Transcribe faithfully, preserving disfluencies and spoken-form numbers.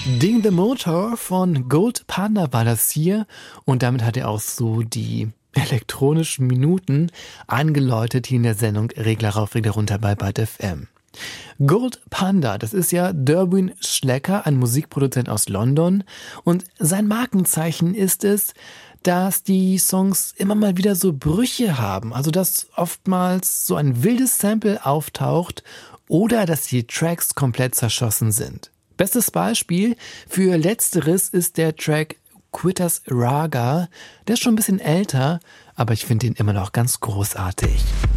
Ding the Motor von Gold Panda war das hier und damit hat er auch so die elektronischen Minuten angeläutet hier in der Sendung Regler rauf, Regler runter bei Byte F M. Gold Panda, das ist ja Derwin Schlecker, ein Musikproduzent aus London, und sein Markenzeichen ist es, dass die Songs immer mal wieder so Brüche haben, also dass oftmals so ein wildes Sample auftaucht oder dass die Tracks komplett zerschossen sind. Bestes Beispiel für Letzteres ist der Track Quitters Raga. Der ist schon ein bisschen älter, aber ich finde ihn immer noch ganz großartig.